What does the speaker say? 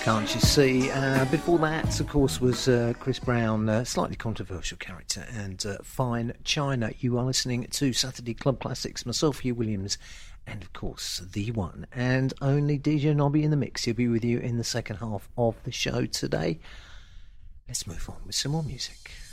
Can't you see? Before that, of course, was Chris Brown, slightly controversial character, and Fine China. You are listening to Saturday Club Classics, myself, Hugh Williams, and of course, the one and only DJ Nobby in the mix. He'll be with you in the second half of the show today. Let's move on with some more music.